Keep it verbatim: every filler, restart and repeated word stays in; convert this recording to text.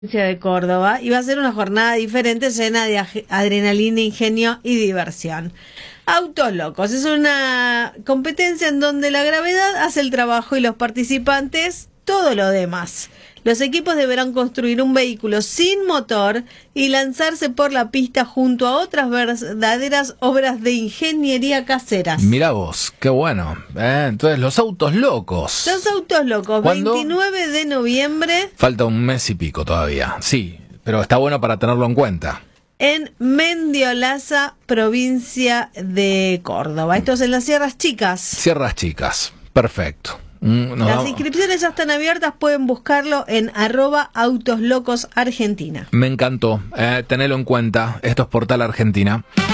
de Córdoba y va a ser una jornada diferente, llena de adrenalina, ingenio y diversión. Autos Locos es una competencia en donde la gravedad hace el trabajo y los participantes todo lo demás. Los equipos deberán construir un vehículo sin motor y lanzarse por la pista junto a otras verdaderas obras de ingeniería caseras. Mirá vos, qué bueno. Eh, entonces, los Autos Locos. Los Autos Locos, ¿Cuándo? veintinueve de noviembre. Falta un mes y pico todavía, sí, pero está bueno para tenerlo en cuenta. En Mendiolaza, provincia de Córdoba. Esto es en las Sierras Chicas. Sierras Chicas, perfecto. Mm, Las no, inscripciones ya están abiertas, pueden buscarlo en arroba Autos Locos Argentina. me encantó, eh, tenerlo en cuenta. Esto es Portal Argentina.